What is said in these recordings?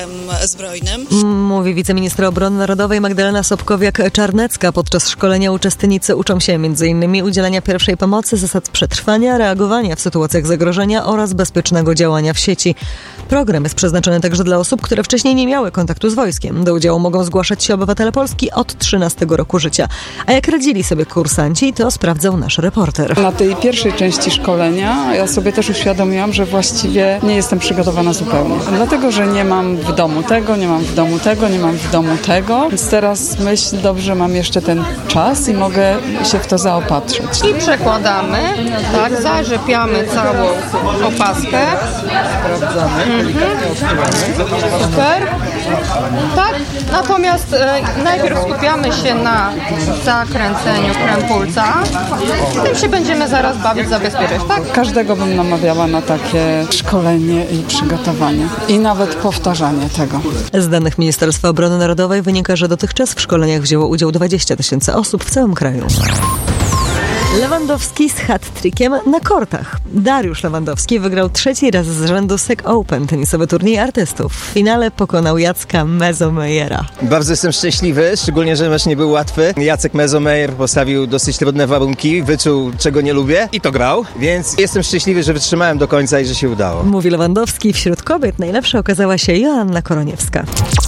zbrojnym. Mówi wiceministra obrony narodowej Magdalena Sobkowiak-Czarnecka. Podczas szkolenia uczestnicy uczą się m.in. udzielania pierwszej pomocy, zasad przetrwania, reagowania w sytuacjach zagrożenia oraz bezpiecznego działania w sieci. Program jest przeznaczony także dla osób, które wcześniej nie miały kontaktu z wojskiem. Do udziału mogą zgłaszać się obywatele Polski od 13 roku życia. A jak radzili sobie kursanci, to sprawdzał nasz reporter. Na tej pierwszej części szkolenia ja sobie też uświadomiłam, że właściwie nie jestem przygotowana zupełnie. Dlatego, że nie mam w domu tego, nie mam w domu tego, nie mam w domu tego. Więc teraz myślę, dobrze, mam jeszcze ten czas i mogę się w to zaopatrzyć. I przekładamy, tak, zarzepiamy całą opaskę. Sprawdzamy. Super. Tak, natomiast najpierw skupiamy się na zakręceniu krępulca. Tym się będziemy zaraz bawić, zabezpieczyć, tak? Każdego bym namawiała na takie szkolenie i przygotowanie. I nawet powtarzanie tego. Z danych Ministerstwa Obrony Narodowej wynika, że dotychczas w szkoleniach wzięło udział 20 000 osób w całym kraju. Lewandowski z hat-trickiem na kortach. Dariusz Lewandowski wygrał 3. raz z rzędu SEC Open, tenisowy turniej artystów. W finale pokonał Jacka Mezomeyera. Bardzo jestem szczęśliwy, szczególnie, że mecz nie był łatwy. Jacek Mezomeyer postawił dosyć trudne warunki, wyczuł, czego nie lubię i to grał, więc jestem szczęśliwy, że wytrzymałem do końca i że się udało. Mówi Lewandowski. Wśród kobiet najlepsza okazała się Joanna Koroniewska.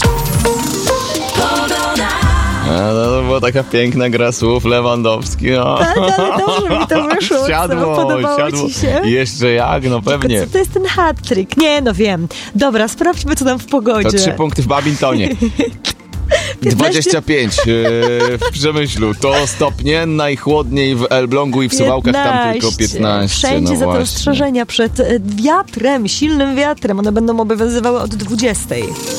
To była taka piękna gra słów, Lewandowski. No. Tak, ale dobrze mi to wyszło. Podobało ci się? Jeszcze jak, no pewnie. Tylko co to jest ten hat-trick? Nie, no wiem. Dobra, sprawdźmy, co tam w pogodzie. To 3 punkty w badmintonie. 25 w Przemyślu. To stopnie, najchłodniej w Elblągu i w Suwałkach tam tylko 15. Wszędzie za to ostrzeżenia przed wiatrem, silnym wiatrem. One będą obowiązywały od 20.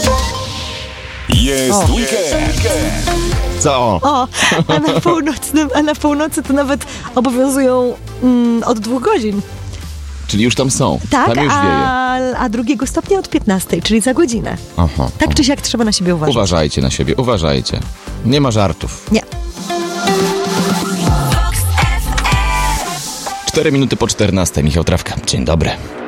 Jest weekend. Co? A na północy to nawet obowiązują od 2 godzin. Czyli już tam są. Tak, tam już wieje. A 2 stopnia od 15, czyli za godzinę. Aha, tak czy siak trzeba na siebie uważać. Uważajcie na siebie, uważajcie. Nie ma żartów. Nie. 4 minuty po 14. Michał Trawka. Dzień dobry.